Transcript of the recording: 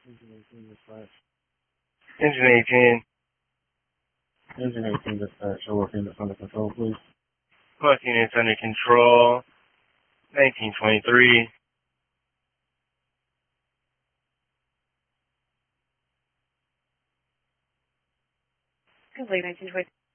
Engine 18 dispatch. Engine 18. Engine 18 dispatch. Show work units under control, please. Plus units under control. 1923. Complete 1923.